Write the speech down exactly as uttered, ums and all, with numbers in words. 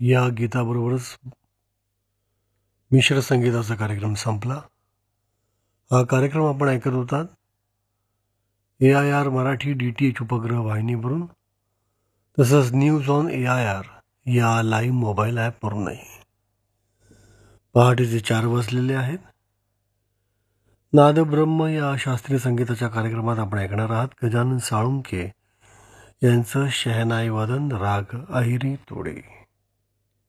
या गीताबरोबरच मिश्र संगीताचा कार्यक्रम संपला. हा कार्यक्रम आपण ऐकत होतात ए I R Marathi D T H उपग्रह वाहिनीवरून, तसंच news on A I R या लाईव्ह मोबाईल ॲपवरूनही. पहाटेचे चार वाजलेले आहेत. नादब्रह्म या शास्त्रीय संगीताच्या कार्यक्रमात आपण ऐकणार आहात गजानन साळुंखे यांचं शहनाई वादन राग अहिरी तोडे.